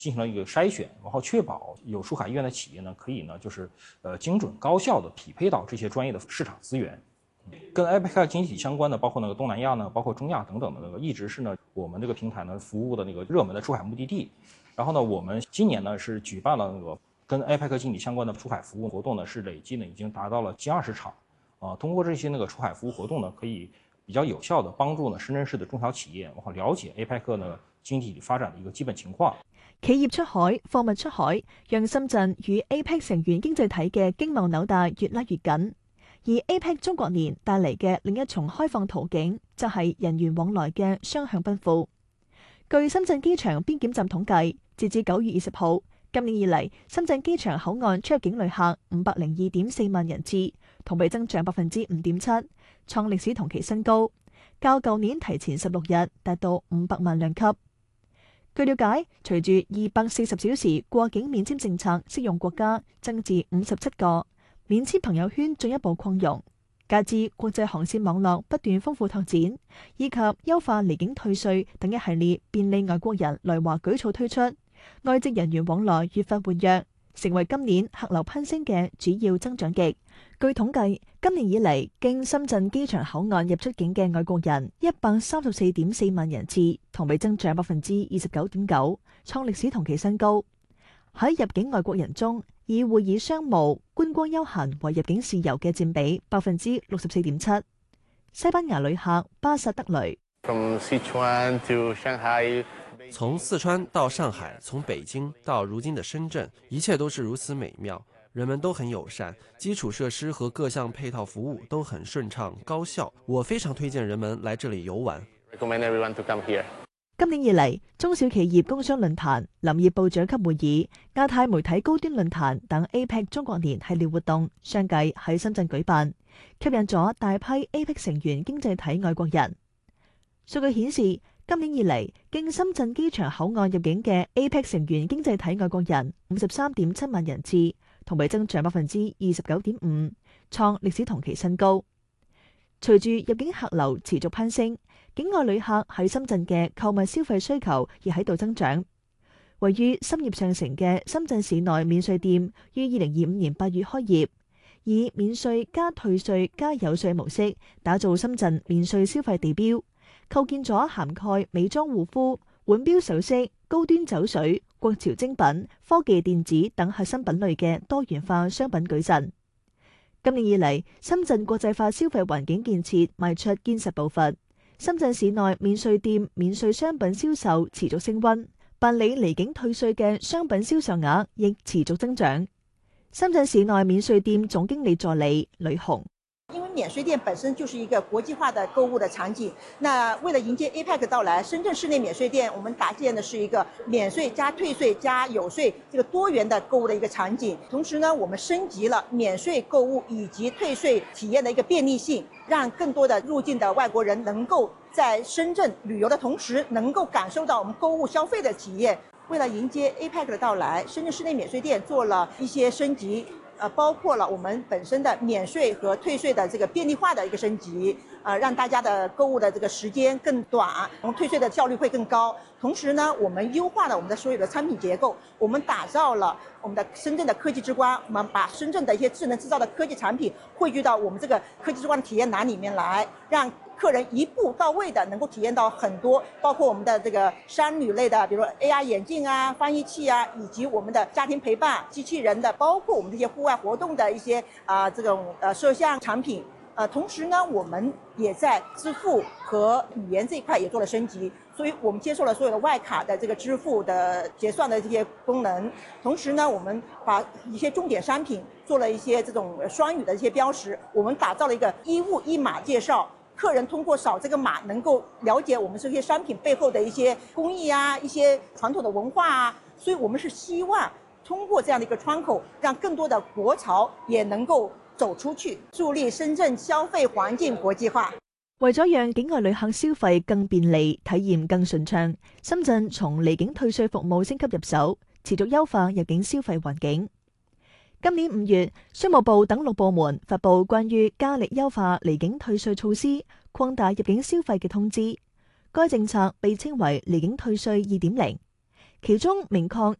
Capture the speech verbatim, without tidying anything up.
进行了一个筛选，然后确保有出海意愿的企业呢，可以呢就是呃精准高效的匹配到这些专业的市场资源。跟 A P E C 经济体相关的，包括那个东南亚呢，包括中亚等等的那个，一直是呢我们这个平台呢服务的那个热门的出海目的地。然后呢，我们今年呢是举办了那个跟 A P E C 经济相关的出海服务活动呢，是累计呢已经达到了近二十场。啊，通過這些那個出海服務活動呢，可以比較有效地幫助呢深圳市的中小企業，然後了解 A P E C 呢經濟體發展的一個基本情況。 企業出海、貨物出海，讓深圳與 A P E C 成員經濟體嘅經貿紐帶越拉越緊。而 A P E C 中國年帶嚟嘅另一重開放途徑，就係人員往來嘅雙向奔赴。據深圳機場邊檢站統計，截至九月二十號，今年以嚟，深圳機場口岸出入境旅客五百零二點四萬人次，同比增長百分之五點七，創歷史同期新高，較舊年提前十六日達到五百萬輛級。據了解，隨住二百四十小時過境免簽政策適用國家增至五十七個，免簽朋友圈進一步擴容，加之國際航線網絡不斷豐富拓展，以及優化離境退稅等一系列便利外國人來華舉措推出，外籍人員往來越發活躍，成為今年客流攀升嘅主要增長極。據統計，今年以嚟經深圳機場口岸入出境嘅外國人一百三十四點四萬人次，同比增長百分之二十九點九，創歷史同期新高。喺入境外國人中，以會議商務、觀光休閒為入境事由嘅佔比百分之六十四點七。西班牙旅客巴薩德雷。 從四川到上海，從北京到如今的深圳，一切都是如此美妙，人們都很友善，基礎設施和各項配套服務都很順暢高效，我非常推薦人們來這裡遊玩。 今年以嚟，中小企業工商論壇、林業部長級會議、亞太媒體高端論壇等 A P E C 中國年系列活動相繼喺深圳舉辦，吸引咗大批 A P E C 成員經濟體外國人。數據顯示，今年以嚟，經深圳機場口岸入境嘅 A P E C 成員經濟體外國人五十三點七萬人次，同比增長百分之二十九點五，創歷史同期新高。隨住入境客流持續攀升，境外旅客喺深圳嘅購物消費需求亦喺度增長。位於深業上城嘅深圳市內免稅店於二零二五年八月開業，以免稅加退稅加有稅模式打造深圳免稅消費地標，構建咗涵蓋美妝護膚、腕錶首飾、高端酒水、國潮精品、科技電子等核心品類嘅多元化商品矩陣。今年以嚟，深圳國際化消費環境建設邁出堅實步伐。深圳市內免稅店免稅商品銷售持續升溫，辦理離境退稅嘅商品銷售額亦持續增長。深圳市內免稅店總經理助理呂紅。 因為免稅店本身就是一個國際化的購物的場景，那為了迎接 A P E C 到來，深圳市內免稅店我們搭建的是一個免稅加退稅加有稅這個多元的購物的一個場景。同時呢，我們升級了免稅購物以及退稅體驗的一個便利性，讓更多的入境的外國人能夠在深圳旅遊的同時，能夠感受到我們購物消費的體驗。為了迎接 A P E C 的到來，深圳市內免稅店做了一些升級。呃，包括了我們本身的免稅和退稅的這個便利化的一個升級，呃，讓大家的購物的這個時間更短，然後退稅的效率會更高。同時呢，我們優化了我們的所有的產品結構，我們打造了我們的深圳的科技之光，我們把深圳的一些智能製造的科技產品匯聚到我們這個科技之光的體驗欄裡面來，讓客人一步到位的能夠體驗到很多，包括我們的這個商旅類的，比如 A R 眼鏡啊、翻譯器啊，以及我們的家庭陪伴機器人的，包括我們這些戶外活動的一些啊、呃、這種呃攝像產品。呃，同時呢，我們也在支付和語言這一塊也做了升級，所以我們接受了所有的外卡的這個支付的結算的這些功能。同時呢，我們把一些重點商品做了一些這種雙語的一些標識，我們打造了一個一物一碼介紹。客人通過掃這個碼，能夠了解我們這些商品背後的一些工藝啊，一些傳統的文化啊。所以我們是希望通過這樣的一個窗口，讓更多的國潮也能夠走出去，助力深圳消費環境國際化。 為咗讓境外旅客消費更便利、體驗更順暢，深圳從離境退稅服務升級入手，持續優化入境消費環境。今年五月，商務部等六部門發布關於加力優化離境退稅措施、擴大入境消費嘅通知。該政策被稱為離境退稅二點零。 其中明礦